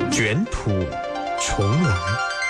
卷土重来。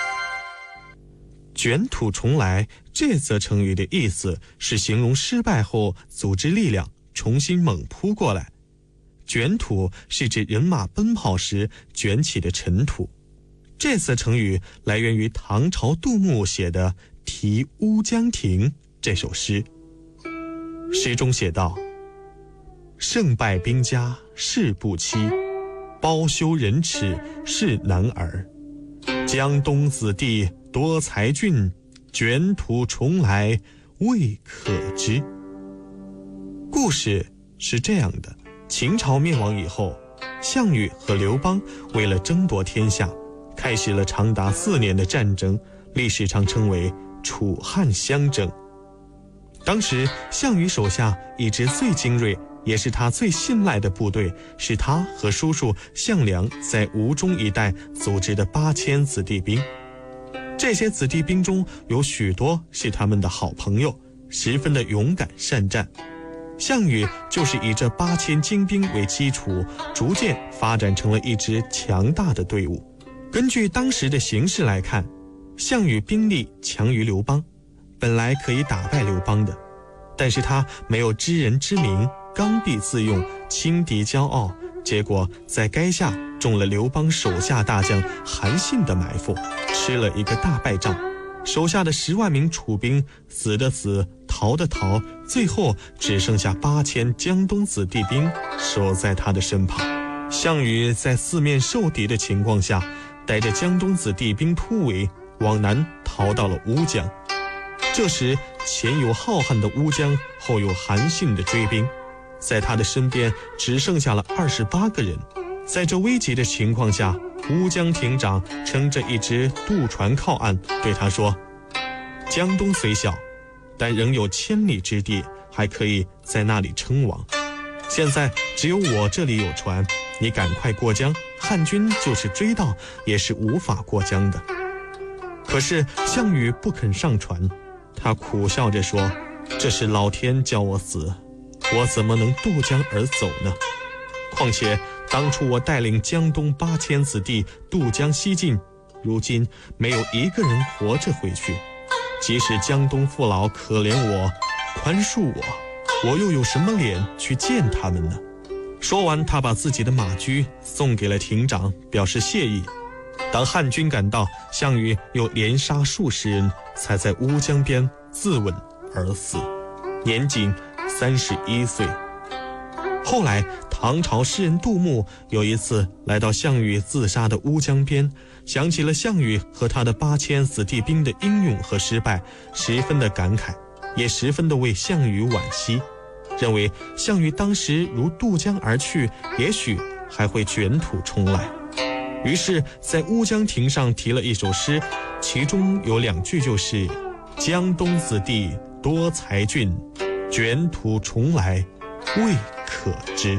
卷土重来这则成语的意思是形容失败后组织力量重新猛扑过来。卷土是指人马奔跑时卷起的尘土。这则成语来源于唐朝杜牧写的《题乌江亭》这首诗。诗中写道：胜败兵家事不期，包羞忍耻是男儿。江东子弟多才俊，卷土重来未可知。故事是这样的，秦朝灭亡以后，项羽和刘邦为了争夺天下，开始了长达4年的战争，历史上称为楚汉相争。当时项羽手下一支最精锐也是他最信赖的部队，是他和叔叔项梁在吴中一带组织的8000子弟兵。这些子弟兵中有许多是他们的好朋友，十分的勇敢善战。项羽就是以这8000精兵为基础，逐渐发展成了一支强大的队伍。根据当时的形势来看，项羽兵力强于刘邦，本来可以打败刘邦的，但是他没有知人之明，刚愎自用，轻敌骄傲，结果在垓下中了刘邦手下大将韩信的埋伏，吃了一个大败仗。手下的10万名楚兵死的死，逃的逃，最后只剩下8000江东子弟兵守在他的身旁。项羽在4面受敌的情况下，带着江东子弟兵突围，往南逃到了乌江。这时前有浩瀚的乌江，后有韩信的追兵，在他的身边只剩下了28个人。在这危急的情况下，乌江亭长乘着一只渡船靠岸，对他说：江东虽小，但仍有千里之地，还可以在那里称王。现在只有我这里有船，你赶快过江，汉军就是追到也是无法过江的。可是项羽不肯上船，他苦笑着说：这是老天叫我死，我怎么能渡江而走呢？况且当初我带领江东8000子弟渡江西进，如今没有一个人活着回去。即使江东父老可怜我，宽恕我又有什么脸去见他们呢？说完，他把自己的马驹送给了亭长，表示谢意。当汉军赶到，项羽又连杀数十人，才在乌江边自刎而死，年仅31岁。后来唐朝诗人杜牧有一次来到项羽自杀的乌江边，想起了项羽和他的8000子弟兵的英勇和失败，十分的感慨，也十分的为项羽惋惜，认为项羽当时如渡江而去，也许还会卷土重来。于是在乌江亭上题了一首诗，其中有2句就是江东子弟多才俊，卷土重来未可知。